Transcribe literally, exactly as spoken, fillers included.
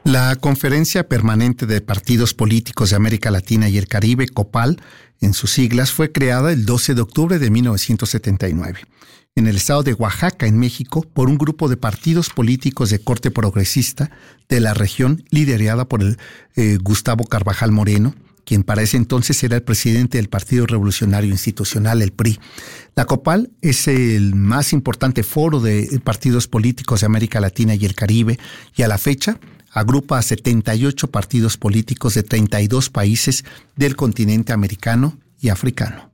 La Conferencia Permanente de Partidos Políticos de América Latina y el Caribe, COPAL, en sus siglas, fue creada el doce de octubre de mil novecientos setenta y nueve, en el estado de Oaxaca, en México, por un grupo de partidos políticos de corte progresista de la región, liderada por el eh, Gustavo Carvajal Moreno, quien para ese entonces era el presidente del Partido Revolucionario Institucional, el P R I. La COPAL es el más importante foro de partidos políticos de América Latina y el Caribe, y a la fecha agrupa a setenta y ocho partidos políticos de treinta y dos países del continente americano y africano.